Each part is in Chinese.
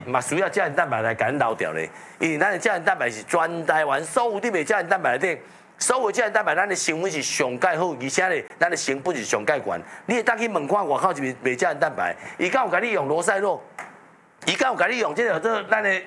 嘛需要胶原蛋白来干扰掉咧，因为咱的胶原蛋白是全台湾所有你的胶原蛋白内底，所有胶原蛋白咱的成分是上介好，而且咧咱的成本是上介悬。你会当去问看外口是卖胶原蛋白，伊敢有甲你用罗塞洛，伊敢有甲你用这咱的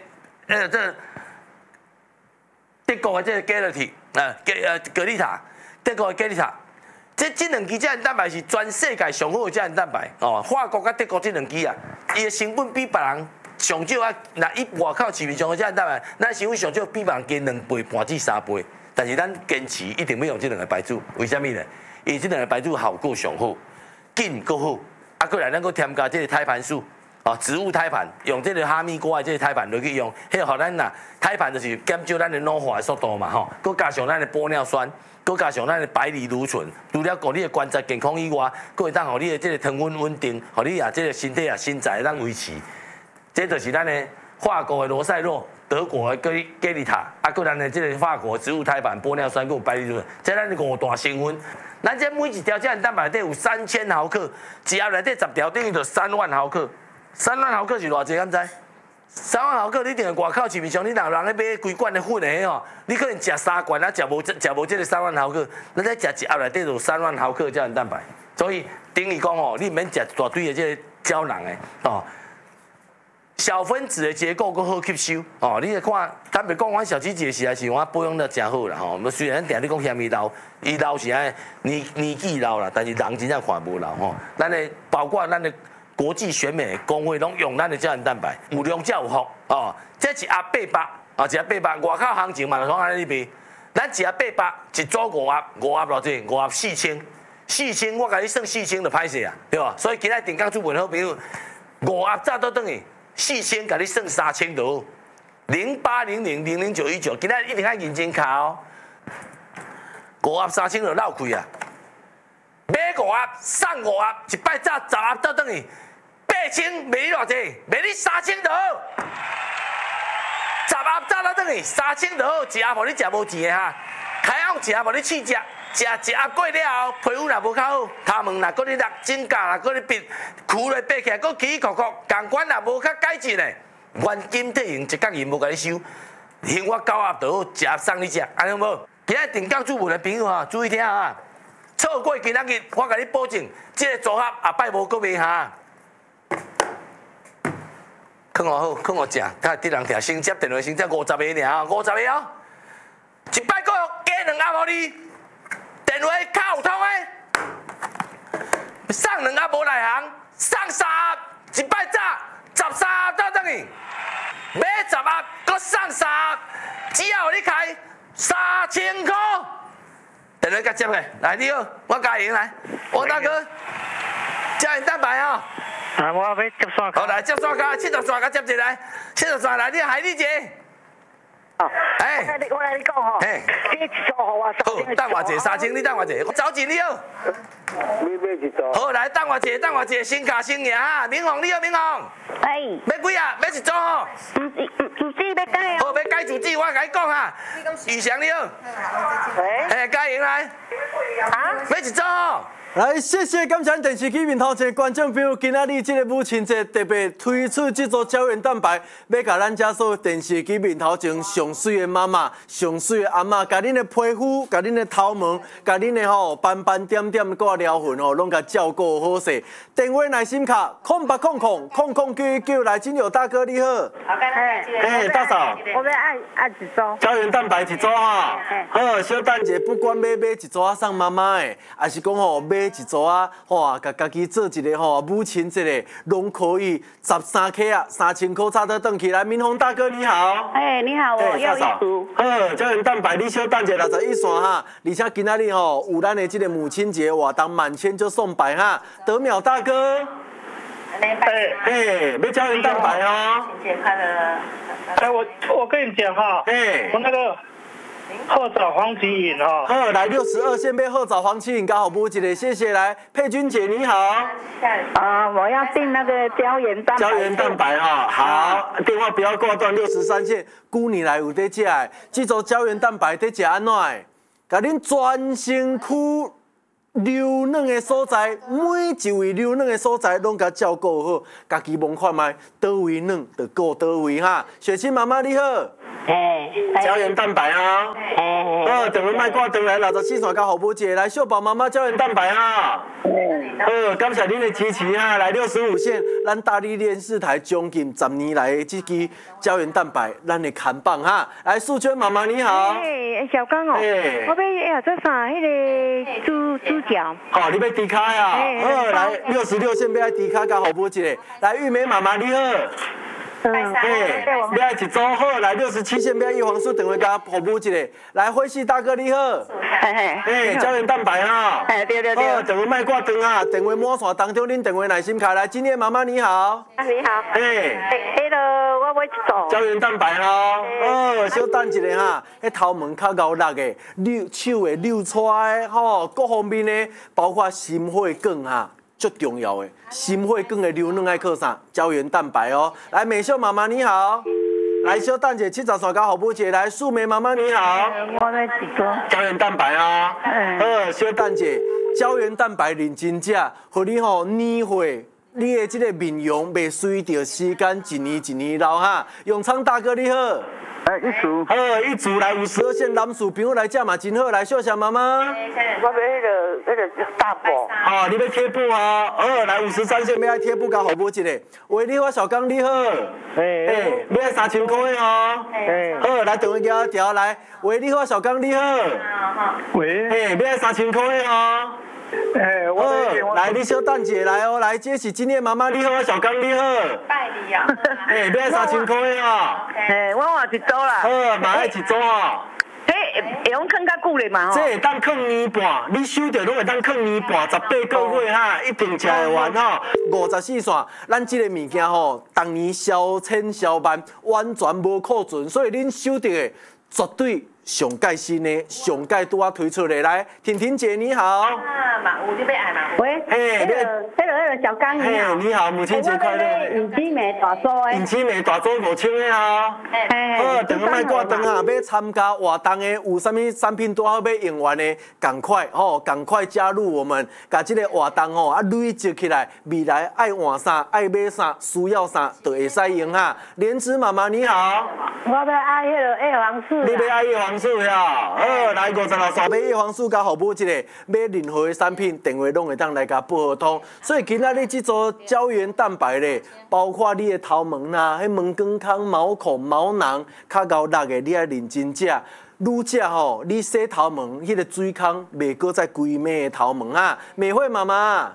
德国的这个 Galati 格丽塔，德国的格丽塔。这两支胶原蛋白是全世界上好的胶原蛋白哦，法国甲德国这两支啊，伊的成本比别人上少啊，那伊外口市面上的胶原蛋白，咱成本上少比别人加2倍半至3倍，但是咱坚持一定要用这两个牌子，为什么呢？因为这两个牌子效果上好，紧够好，啊，过来咱搁添加这个胎盘素。哦，植物胎盘用这个哈密瓜的这个胎盘落去用，迄互咱呐胎盘就是减少咱的老化的速度嘛吼，佮加上咱的玻尿酸，佮加上咱的白藜芦醇，除了顾你的关节健康以外，佮会当互你的这个糖分稳定，互你啊这个身体啊身材当维持。这就是咱的法国的罗塞洛，德国的格丽塔，啊，佮咱的这个法国植物胎盘、玻尿酸佮白藜芦醇，这咱5大成分。咱这每一条胶原蛋白内底有3000毫克，一盒内底10条等于就3万毫克。3万毫克是偌济？敢知？3万毫克，你定外口市面上，你若人咧买规罐的粉的吼，你可能食3罐啊，食无这个3万毫克，咱再食一盒内底就3万毫克胶原蛋白。所以等于讲哦，你免食大堆的这个胶囊的哦，小分子的结构更好吸收哦。你来看，坦白讲，阮小七姐时代是我保养得真好啦吼。虽然定你讲嫌伊老，伊老是安年纪老啦，但是人真正看无老吼。咱的包括咱的。国际选美工会拢用咱的胶原蛋白，有量才有福哦。这一盒800啊，一盒800，外口行情嘛就讲安尼卖。咱一盒800，一组5盒偌济？5盒4000，我甲你算4000就歹势啊，对吧？所以今仔电工主问好朋友，5盒早倒转去，4000甲你算3000就好。0800000919，今仔一定要认真卡哦。5盒3000就绕开啊！买5盒送5盒，一摆早10盒倒转去。8000卖你偌济？卖你3000就好。10盒早倒转去，3000就好，一盒无你食无钱的哈。开后一盒无你试食，食一盒过了后，皮肤若无较好，头毛若搁你落指甲，若搁你闭，跍落爬起来，搁起起伏伏，感官若无较改进的，原金退型一角银无甲你收，幸我9盒就好，一盒送你食，安尼无？今仔电工主问的朋友哈，注意听啊！错过今仔日，我甲你保证，这个组合下摆无搁卖哈。放好好，放好食，甲敌人听先接电话，先接50个尔啊，50个哦，一摆搁加2盒互你，电话卡有通的，送2盒无内行，送3盒，一摆早13盒倒转去，买10盒搁送3盒，只要你开3000块。电话甲接下，来你好，我嘉莹来，王大哥，胶原蛋白哦。 啊，我要接线。 好，来接线卡，70线卡接一来，70线来，你海丽姐。 哦，我来你讲吼，这一组好啊， 好，等偌济3000，你等偌济，我走钱你好。 你买一组。 好，来等偌济，新卡新赢哈，明宏你好，明宏。 哎。 要几啊？要一组吼。 主机要改哦。好，要改主机，我甲你讲哈。宇翔你好。哎，嘉莹来。 啊？ 要一组吼。 来，谢谢感谢电视机面头一个观众朋友，今仔日这个母亲节特别推出这组胶原蛋白，要甲咱遮所有电视机面头前上水的妈妈、上水的阿嬷，甲恁的皮肤、甲恁的头毛、甲恁的斑斑点点挂撩痕拢甲照顾好势。电话来信卡0800009999来，金友大哥你好。哎，大嫂。 我要爱一组。 胶原蛋白一组哈。好，小等者，不管买一组啊送妈妈的，还是讲买。一组啊，甲家己做一个母亲节，拢可以13克啊，3000块差得转去来。明宏大哥你好， 哎，你好，我要一组。 好，胶原蛋白你小等者61线哈，而且今仔日有咱的这个母亲节活动满千就送百哈，德淼大哥。哎，要胶原蛋白哦。 母亲节快乐。 哎，我跟你讲哈，我那个。褐藻黄芪饮哈， 好，来62线杯褐藻黄芪饮，刚好补一个，谢谢。来，佩君姐你好， 我要订那个胶原蛋白。 胶原蛋白哈，好，电话不要挂断，63线，姑你来有得食的，这组胶原蛋白得食安怎的？甲恁全身躯流软的所在，每一位流软的所在拢甲照顾好，家己望看卖倒位软就顾倒位哈。雪清妈妈你好，胶原蛋白啊，等下卖挂回来64线甲服务姐来秀宝妈妈胶原蛋白啊，感谢您的支持哈，来65线，咱大力电视台将近10年来的这支胶原蛋白，咱的看榜哈，来素娟妈妈你好， 小刚哦，我要做啥？迄个猪脚。 好，你要低卡呀？好，来66线要低卡甲服务姐，来玉梅妈妈你好。要一组好，来67线要叶黄素，等下甲服务一下。来辉熙大哥你好，胶原蛋白哈， 对。 等下卖挂灯啊，电话满线当中恁电话耐心卡来，今天妈妈你好， 你好，迄个我要一组胶原蛋白哈，小等一下哈，迄头毛较厚力的，手会溜出来吼，各方面呢，包括心血管哈。最重要的心血管的流软爱靠啥？胶原蛋白哦。来，美秀妈妈你好，来小蛋姐70线甲服务姐来，素梅妈妈你好， 我要一组胶原蛋白啊，小蛋姐，胶原蛋白认真食，互你吼年岁。你的这个面容袂随着时间一年一年老哈。永昌大哥你好，一组来52线男士朋友来食嘛真好，来秀霞妈妈。 我要迄个大布。 你要贴布啊？来53线要爱贴布甲服务一下。喂，你好，小刚你好。要爱3000块的哦。来电话叫调来。喂，你好，小刚你好。喂。要爱3000块的哦。来，你小等一下来哦，来，这是今天妈妈你好，小刚你好， 拜你啊！ 要爱3000块哦。 我换一组啦。 嘛爱一组哦。 会用放较久咧嘛吼？ 这会当放年半，你收着拢会当放年半，18个月哈，一定吃会完吼。54线，咱这个物件吼，当年销千销万，完全无库存，所以恁收着的绝对。上盖新的，上盖拄啊推出的来，婷婷姐你好。 嘛有你要爱嘛？喂，迄个小刚你好。 你好，母亲节快乐。 引起美大组的。 引起美大组5000的啊。等下卖挂灯啊，要参加活动的，有啥物产品拄好要用完的，赶快加入我们，把这个活动吼累积起来，未来爱换啥、爱买啥、需要啥，都会使用哈。莲子妈妈你好。 我要爱迄个叶黄素。 你要爱叶黄素呀？来56线买叶黄素加服务一下，买任何的产品，电话拢会当来甲报合通。所以今仔日这组胶原蛋白咧，包括你的头毛啦、迄毛根孔、毛孔、毛囊，较厚力的，你爱认真食。愈食吼，你洗头毛，迄个水孔袂搁再规咩的头毛哈。美惠妈妈。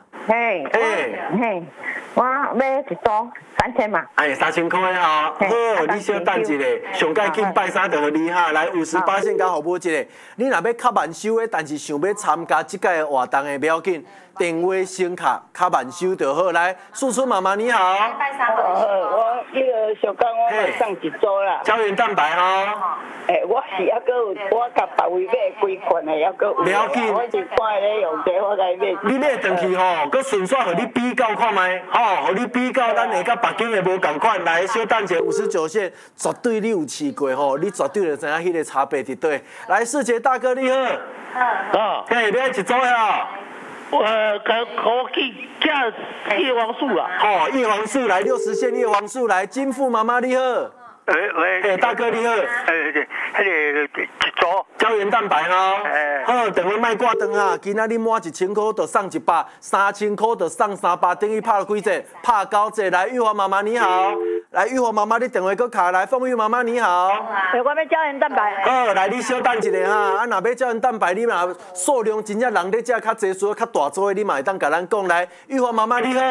我要一组3000嘛。 3000块哈。你小等一下，上届紧拜三就互你哈，来58线甲服务一下。你若要较慢收的，但是想要参加这届的活动的，不要紧，电话先卡较慢收就好。来，素春妈妈你好。 我那个小刚我买上一组啦。 胶原蛋白哈。 我是还阁有，我甲别位买几罐的，还阁有。 不要紧。 我是看咧用这，我来买。 你买回去吼，搁顺续互你比较看卖，互你比较，咱会甲别间的无共款。来，小等者59线，绝对你有试过吼，你绝对就知影迄个差别伫对。来，世杰大哥你好。要一组呀。 我去吃叶黄素啦。 叶黄素来60线叶黄素来，金富妈妈你好。喂，大哥你好。 迄个一组胶原蛋白哈。等下卖挂灯哈，今仔日满1000块就送100，3000块就送300，等于拍了几折？拍9折。来，玉华妈妈你好。来，玉华妈妈你电话搁卡来，凤玉妈妈你好。 我要胶原蛋白。 来你小等一下哈，若要胶原蛋白，你若数量真正人咧食较济，数较大组的，你嘛会当甲咱讲来。玉华妈妈你好。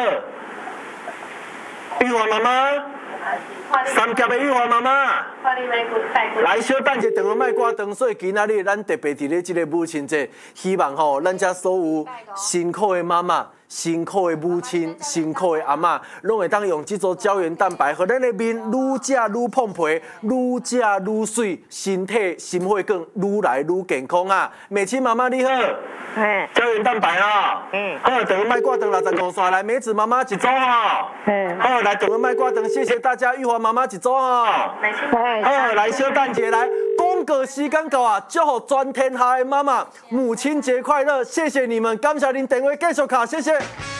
玉华妈妈。三甲的玉华妈妈，来小等者，电话卖挂灯，所以今仔日咱特别伫咧即个母亲节，希望吼咱遮所有辛苦的妈妈、 辛苦的母亲、辛苦的阿嬷，拢会当用这组胶原蛋白，让咱的面愈食愈碰皮，愈食愈水，身体心血管愈来愈健康啊！美琪妈妈你好，胶原蛋白哈，好，等麦挂灯65线来，梅子妈妈一组哈，好，来等麦挂灯，谢谢大家，玉华妈妈一组哈，好，来小蛋姐来，广告时间到啊，祝福全天下的妈妈母亲节快乐，谢谢你们，感谢您电话继续卡，谢谢。